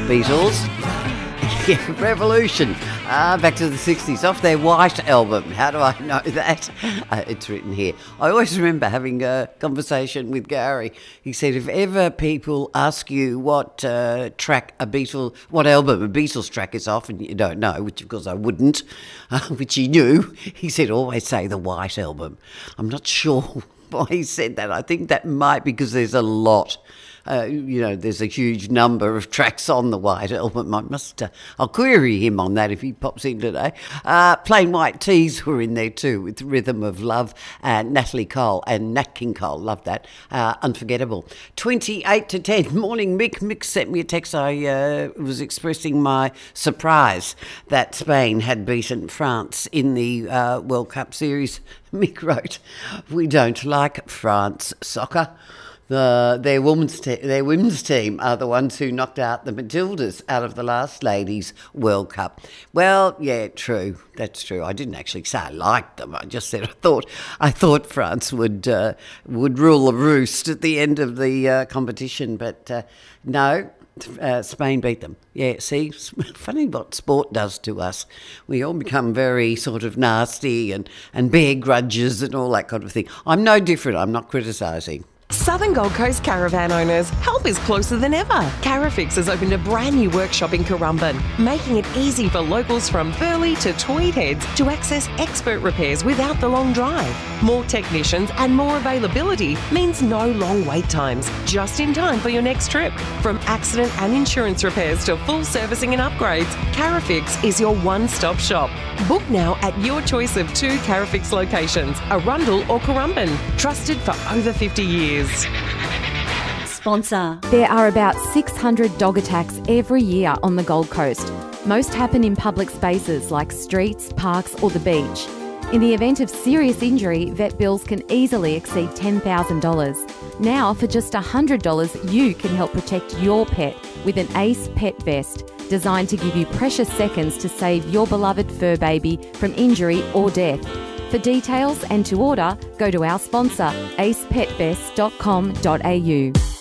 Beatles. Yeah, Revolution. Back to the 60s, off their White album. How do I know that? It's written here. I always remember having a conversation with Gary. He said, if ever people ask you what album a Beatles track is off and you don't know, which of course I wouldn't, which he knew, he said, always say the White Album. I'm not sure why he said that. I think that might be because there's a lot. There's a huge number of tracks on the White Album. I'll query him on that if he pops in today. Plain White Tees were in there too, with Rhythm of Love, and Natalie Cole and Nat King Cole. Love that. Unforgettable. 28 to 10. Morning, Mick. Mick sent me a text. I was expressing my surprise that Spain had beaten France in the World Cup series. Mick wrote, "We don't like France soccer. Their women's team are the ones who knocked out the Matildas out of the last Ladies' World Cup." Well, yeah, true. That's true. I didn't actually say I liked them. I just said I thought France would rule the roost at the end of the competition, but no. Spain beat them. Yeah, see, funny what sport does to us. We all become very sort of nasty and bear grudges and all that kind of thing. I'm no different. I'm not criticising. Southern Gold Coast caravan owners, help is closer than ever. Carafix has opened a brand new workshop in Currumbin, making it easy for locals from Burleigh to Tweed Heads to access expert repairs without the long drive. More technicians and more availability means no long wait times, just in time for your next trip. From accident and insurance repairs to full servicing and upgrades, Carafix is your one-stop shop. Book now at your choice of 2 Carafix locations, Arundel or Currumbin, trusted for over 50 years. Sponsor. There are about 600 dog attacks every year on the Gold Coast. Most happen in public spaces like streets, parks or the beach. In the event of serious injury, vet bills can easily exceed $10,000. Now, for just $100, you can help protect your pet with an Ace Pet Vest, designed to give you precious seconds to save your beloved fur baby from injury or death. For details and to order, go to our sponsor, acepetVest.com.au.